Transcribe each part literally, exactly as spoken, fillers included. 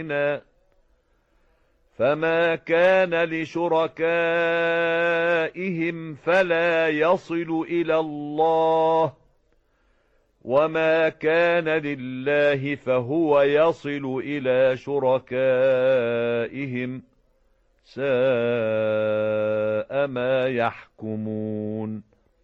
شركائنا فما كان لشركائهم فلا يصل إلى الله وما كان لله فهو يصل إلى شركائهم ساء ما يحكمون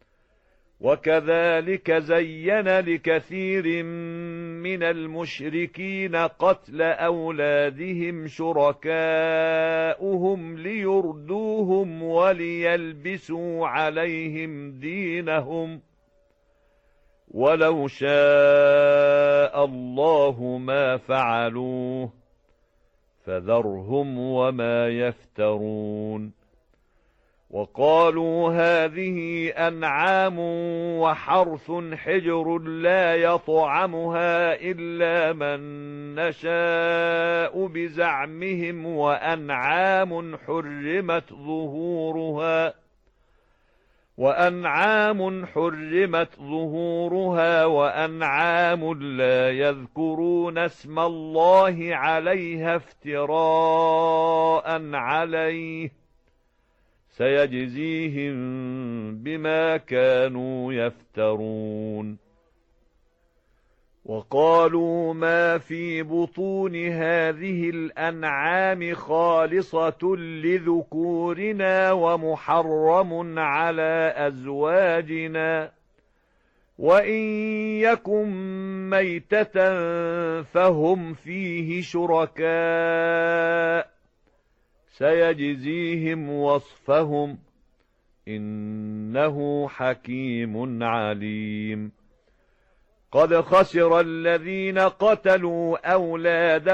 وكذلك زين لكثير من المشركين قتل أولادهم شركاؤهم ليردوهم وليلبسوا عليهم دينهم ولو شاء الله ما فعلوه فذرهم وما يفترون وقالوا هذه أنعام وحرث حجر لا يطعمها إلا من نشاء بزعمهم وأنعام حرمت ظهورها وأنعام حرمت ظهورها وأنعام لا يذكرون اسم الله عليها افتراء عليه سيجزيهم بما كانوا يفترون وقالوا ما في بطون هذه الأنعام خالصة لذكورنا ومحرم على أزواجنا وإن يكن ميتة فهم فيه شركاء سيجزيهم وصفهم إنه حكيم عليم قد خسر الذين قتلوا أولادهم